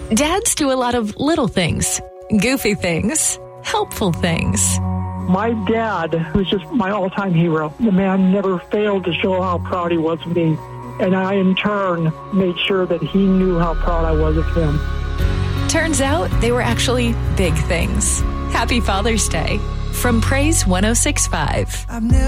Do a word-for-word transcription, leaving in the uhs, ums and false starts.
Dads do a lot of little things, goofy things, helpful things. My dad was just my all-time hero. The man never failed to show how proud he was of me. And I, in turn, made sure that he knew how proud I was of him. Turns out they were actually big things. Happy Father's Day from Praise one oh six point five. I've never